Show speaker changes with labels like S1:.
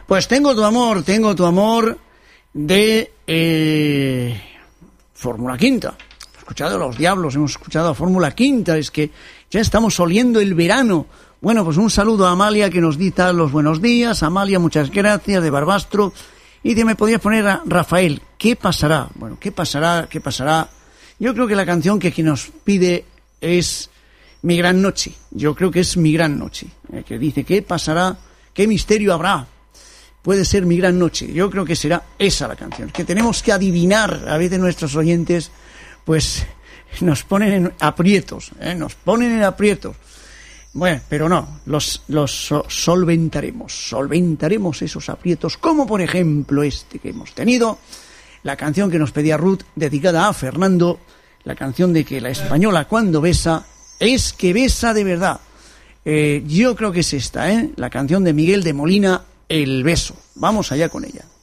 S1: Pues tengo tu amor de Fórmula Quinta. Hemos escuchado a Los Diablos, hemos escuchado a Fórmula Quinta, es que ya estamos oliendo el verano. Bueno, pues un saludo a Amalia que nos dice los buenos días. Amalia, muchas gracias, de Barbastro. Y me podías poner a Rafael, ¿qué pasará? Bueno, ¿qué pasará? Yo creo que la canción que nos pide es Mi Gran Noche. Yo creo que es Mi Gran Noche. Que dice, ¿qué pasará? ¿Qué misterio habrá? Puede ser Mi Gran Noche. Yo creo que será esa la canción. Que tenemos que adivinar. A veces nuestros oyentes, pues, nos ponen en aprietos. Bueno, pero no. Los solventaremos esos aprietos. Como por ejemplo este que hemos tenido. La canción que nos pedía Ruth, dedicada a Fernando. La canción de que la española cuando besa, es que besa de verdad. Yo creo que es esta, la canción de Miguel de Molina, El beso. Vamos allá con ella.